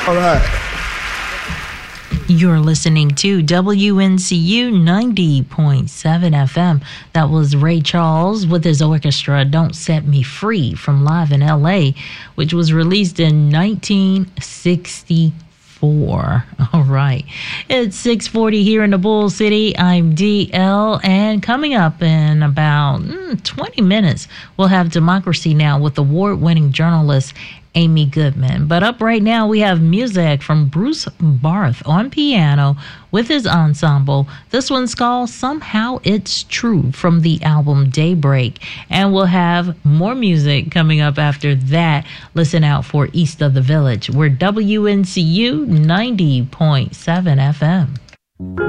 All right. You're listening to WNCU 90.7 FM. That was Ray Charles with his orchestra, Don't Set Me Free, from Live in LA, which was released in 1964. All right. It's 6:40 here in the Bull City. I'm DL, and coming up in about 20 minutes, we'll have Democracy Now! With award-winning journalist Amy Goodman. But up right now, we have music from Bruce Barth on piano with his ensemble. This one's called Somehow It's True from the album Daybreak. And we'll have more music coming up after that. Listen out for East of the Village. We're WNCU 90.7 FM.